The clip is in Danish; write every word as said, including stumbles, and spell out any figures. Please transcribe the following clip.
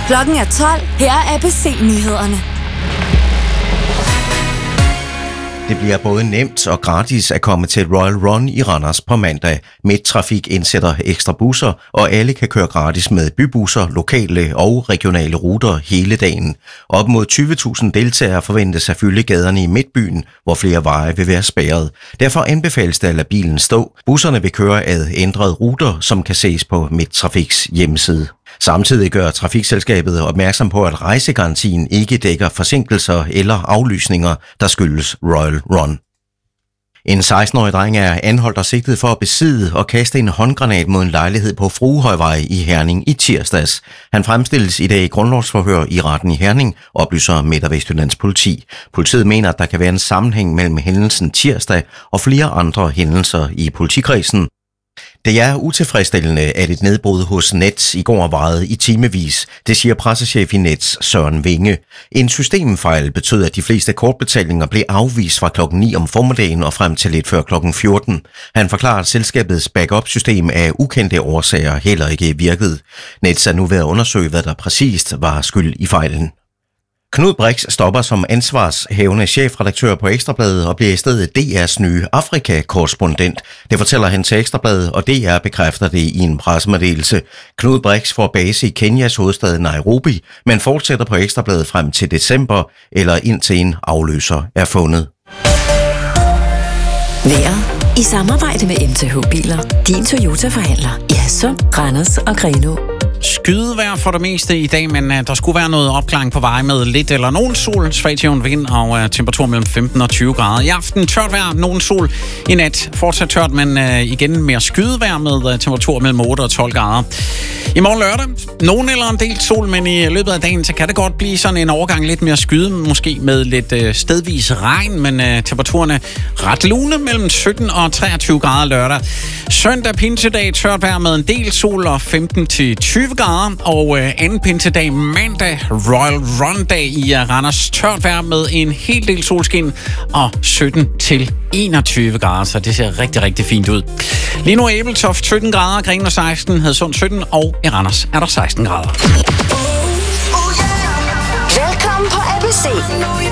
Klokken er tolv. Her er A B C-nyhederne. Det bliver både nemt og gratis at komme til Royal Run i Randers på mandag. Midttrafik indsætter ekstra busser, og alle kan køre gratis med bybusser, lokale og regionale ruter hele dagen. Op mod tyve tusind deltagere forventes at fylde gaderne i Midtbyen, hvor flere veje vil være spærret. Derfor anbefales det at lade bilen stå. Busserne vil køre ad ændrede ruter, som kan ses på Midttrafiks hjemmeside. Samtidig gør trafikselskabet opmærksom på, at rejsegarantien ikke dækker forsinkelser eller aflysninger, der skyldes Royal Run. En seksten-årig dreng er anholdt og sigtet for at besidde og kaste en håndgranat mod en lejlighed på Fruehøjvej i Herning i tirsdags. Han fremstilles i dag i grundlovsforhør i retten i Herning, oplyser Midt- og Vestjyllands politi. Politiet mener, at der kan være en sammenhæng mellem hændelsen tirsdag og flere andre hændelser i politikredsen. Det er utilfredsstillende, at et nedbrud hos Nets i går varede i timevis, det siger pressechef i Nets Søren Vinge. En systemfejl betød, at de fleste kortbetalinger blev afvist fra klokken ni om formiddagen og frem til lidt før klokken fjorten. Han forklarer, at selskabets backup-system af ukendte årsager heller ikke virkede. Nets er nu ved at undersøge, hvad der præcist var skyld i fejlen. Knud Brix stopper som ansvarshævende chefredaktør på Ekstrabladet og bliver i stedet D R's nye Afrika-korrespondent. Det fortæller han til Ekstrabladet, og D R bekræfter det i en pressemeddelelse. Knud Brix får base i Kenyas hovedstad Nairobi, men fortsætter på Ekstrabladet frem til december, eller indtil en afløser er fundet. Vejret i samarbejde med M T H Biler. Din Toyota-forhandler i Hadsund, Randers og Grenaa. Skydevejr for det meste i dag, men uh, der skulle være noget opklaring på vej med lidt eller nogen sol, svag til jævn vind og uh, temperatur mellem femten og tyve grader. I aften tørt vejr, nogen sol. I nat fortsat tørt, men uh, igen mere skydevejr med uh, temperatur mellem otte og tolv grader. I morgen lørdag, nogen eller en del sol, men i løbet af dagen, så kan det godt blive sådan en overgang lidt mere skyde, måske med lidt uh, stedvis regn, men uh, temperaturerne ret lune mellem sytten og treogtyve grader lørdag. Søndag pinsedag tørt vejr med en del sol og femten til tyve grader, og øh, anden pinsedag mandag Royal Run dag i uh, Randers, tørt vejr med en hel del solskin og sytten til enogtyve grader, så det ser rigtig, rigtig fint ud. Lige nu er Ebeltoft sytten grader, Grenaa seksten, Hadsund sytten, og i Randers er der seksten grader. Velkommen på A B C.